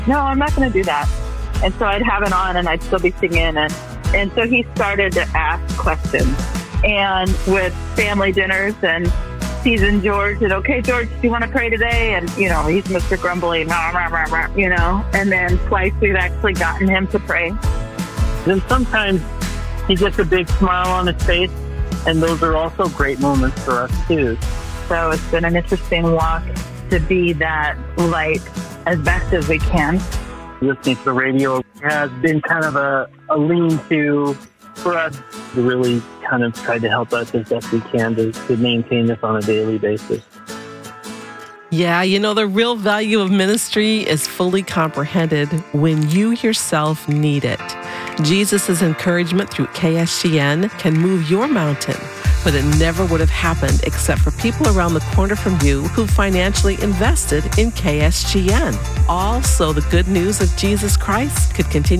no, I'm not going to do that. And so I'd have it on and I'd still be singing. And so he started to ask questions. And with family dinners and season George, and okay, George, do you want to pray today? And, he's Mr. Grumbly, and then twice we've actually gotten him to pray. Then sometimes he gets a big smile on his face, and those are also great moments for us too. So it's been an interesting walk to be that light as best as we can. Listening to the radio has been kind of a lean-to for us to really kind of try to help us as best we can to maintain this on a daily basis. Yeah, the real value of ministry is fully comprehended when you yourself need it. Jesus' encouragement through KSGN can move your mountain, but it never would have happened except for people around the corner from you who financially invested in KSGN. Also, the good news of Jesus Christ could continue